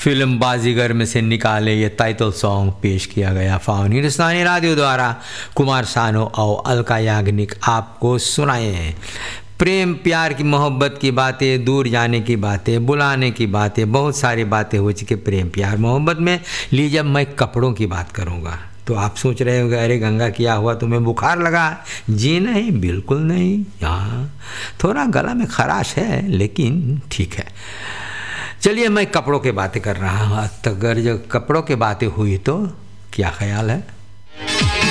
Film बाजीगर में से निकाले ये टाइटल सॉन्ग पेश किया गया फाउन हिंदुस्तानी रेडियो द्वारा। कुमार सानू और अलका याग्निक आपको सुनाए हैं। प्रेम प्यार की मोहब्बत की बातें, दूर जाने की बातें, बुलाने की बातें, बहुत सारी बातें हो चुकी प्रेम प्यार मोहब्बत में। लीजिए मैं कपड़ों की बात करूँगा तो आप सोच रहे होंगे अरे गंगा क्या हुआ, तुम्हें बुखार लगा? जी नहीं, बिल्कुल नहीं। यहाँ थोड़ा गला में खराश है लेकिन ठीक है। चलिए मैं कपड़ों की बातें कर रहा हूँ। अगर जो कपड़ों की बातें हुई तो क्या ख्याल है?